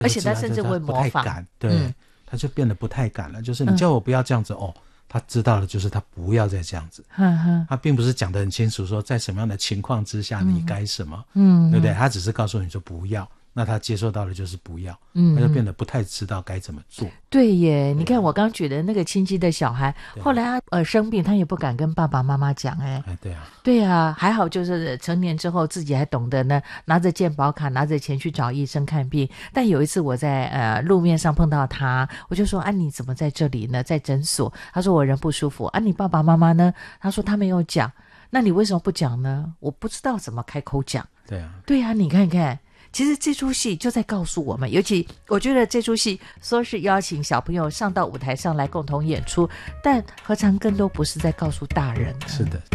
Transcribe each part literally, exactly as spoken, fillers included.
而且他甚至会模仿， 不太敢，对、嗯，他就变得不太敢了。就是你叫我不要这样子、嗯、哦，他知道了，就是他不要再这样子。嗯哼，他并不是讲得很清楚，说在什么样的情况之下你该什么，嗯，对不对？他只是告诉你说不要。那他接受到的就是不要，嗯，他就变得不太知道该怎么做。 对耶，你看我刚举的那个亲戚的小孩，后来他呃生病，他也不敢跟爸爸妈妈讲，哎， 哎，对啊， 对啊，还好就是成年之后自己还懂得呢，拿着健保卡，拿着钱去找医生看病。但有一次我在呃路面上碰到他，我就说啊，你怎么在这里呢？在诊所。他说我人不舒服。啊，你爸爸妈妈呢？他说他没有讲。那你为什么不讲呢？我不知道怎么开口讲。 对啊， 对啊，你看看。其实这出戏就在告诉我们，尤其我觉得这出戏说是邀请小朋友上到舞台上来共同演出，但何尝更多不是在告诉大人呢？ 是的。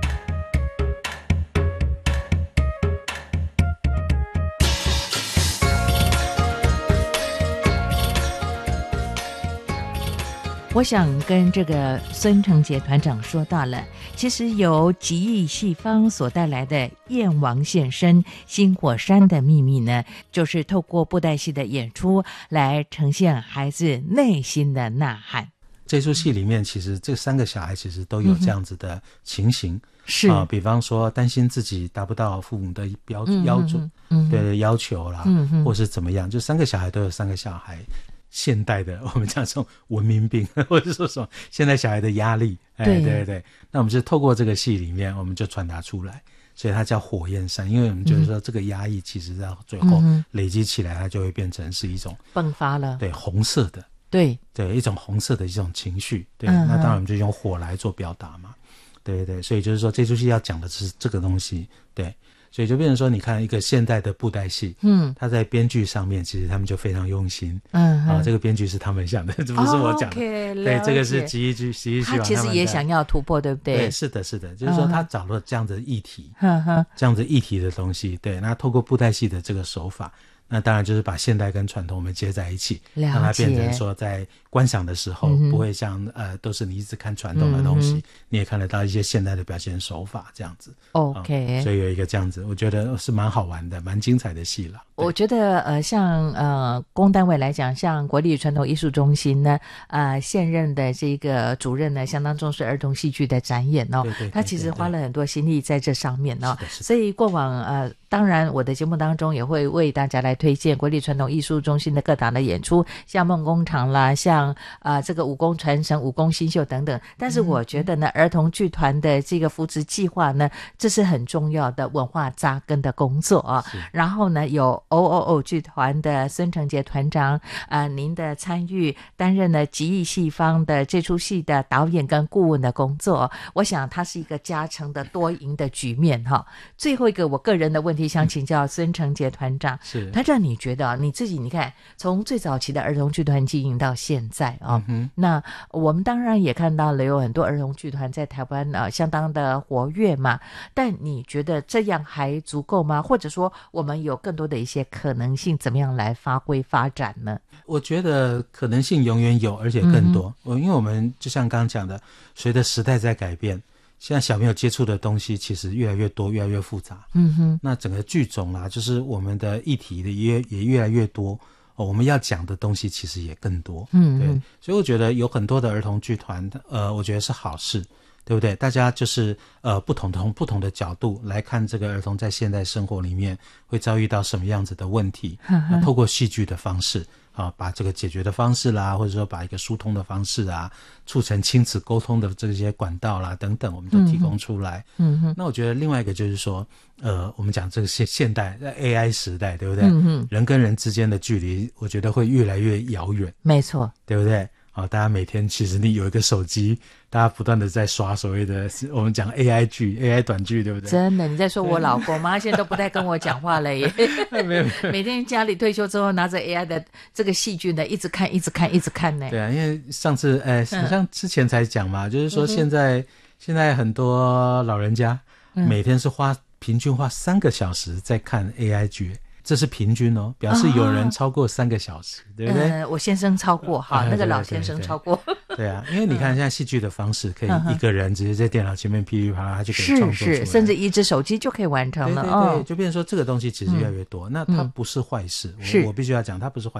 我想跟这个孙承杰团长说到了，其实由极意戏方所带来的燕王现身新火山的秘密呢，就是透过布袋戏的演出来呈现孩子内心的呐喊。 这出戏里面其实这三个小孩其实都有这样子的情形，嗯、 是啊、呃，比方说担心自己达不到父母的标要求、嗯，对要求啦、嗯，或是怎么样，就三个小孩都有三个小孩现代的我们讲这种文明病，或者说什么现在小孩的压力，哎，对对对，那我们就透过这个戏里面，我们就传达出来，所以它叫火焰山，因为我们觉得说这个压抑其实到最后累积起来，它就会变成是一种迸发了， 对，红色的， 对对，一种红色的一种情绪，对，嗯、那当然我们就用火来做表达嘛，对对对，所以就是说这出戏要讲的是这个东西，对。所以就变成说，你看一个现代的布袋戏，嗯，他在编剧上面，其实他们就非常用心，嗯，啊，这个编剧是他们想的，这不是我讲的， okay, 对，这个是极意剧，极意剧， 他其实也想要突破，对不对？ 对，是的，是的，就是说他找了这样的议题，嗯、这样子议题的东西，对，那透过布袋戏的这个手法。那当然就是把现代跟传统我们接在一起，让它变成说在观赏的时候、嗯、不会像呃都是你一直看传统的东西、嗯、你也看得到一些现代的表现手法这样子。 OK、嗯、 所以有一个这样子我觉得是蛮好玩的蛮精彩的戏了。 我觉得呃像呃公单位来讲，像国立传统艺术中心呢呃现任的这个主任呢相当重视儿童戏剧的展演哦，对对对对对，他其实花了很多心力在这上面哦，是的是的，所以过往呃当然我的节目当中也会为大家来推荐国立传统艺术中心的各档的演出，像梦工厂啦，像呃这个武功传承、武功新秀等等。但是我觉得呢、嗯、儿童剧团的这个扶持计划呢，这是很重要的文化扎根的工作啊。然后呢有 O O O 剧团的孙承杰团长呃您的参与，担任了极意戏方的这出戏的导演跟顾问的工作，我想它是一个加成的多赢的局面哈。最后一个我个人的问题想请教孙承杰团长，是团长，你觉得你自己你看从最早期的儿童剧团经营到现在啊、嗯，那我们当然也看到了有很多儿童剧团在台湾呃相当的活跃嘛，但你觉得这样还足够吗？或者说我们有更多的一些可能性怎么样来发挥发展呢？ 我觉得可能性永远有，而且更多、嗯、因为我们就像刚刚讲的，随着时代在改变，现在小朋友接触的东西其实越来越多，越来越复杂。嗯哼，那整个剧种啊，就是我们的议题的也也越来越多、哦、我们要讲的东西其实也更多。嗯，对，所以我觉得有很多的儿童剧团，呃，我觉得是好事，对不对？大家就是呃不同从不同的角度来看这个儿童在现代生活里面会遭遇到什么样子的问题，那透过戏剧的方式。啊，把这个解决的方式啦，或者说把一个疏通的方式啊，促成亲子沟通的这些管道啦等等，我们都提供出来。嗯哼，那我觉得另外一个就是说，呃，我们讲这个现现代 A I 时代，对不对？嗯哼，人跟人之间的距离，我觉得会越来越遥远。 没错， 对不对？好、哦，大家每天其实你有一个手机，大家不断的在刷所谓的我们讲 A I 剧 A I 短剧，对不对？ 真的，你在说我老公吗？他现在都不太跟我讲话了耶。没有，每天家里退休之后拿着 A I 的这个戏剧呢，一直看一直看一直看呢。 对啊，因为上次呃好像之前才讲嘛、嗯、就是说现在、嗯、现在很多老人家每天是花、嗯、平均花三个小时在看 A I 剧。 这是平均哦，表示有人超过三个小时，哦、对不对？ 呃，我先生超过，好，呃、那个老先生超过。 对, 对, 对, 对啊，因为你看现在戏剧的方式，可以一个人直接在电脑前面噼里啪啦，他就可以创作出来， 是是，甚至一只手机就可以完成了。 对对对，哦、就变成说这个东西其实越来越多，嗯、那它不是坏事，嗯、我我必须要讲，它不是坏事。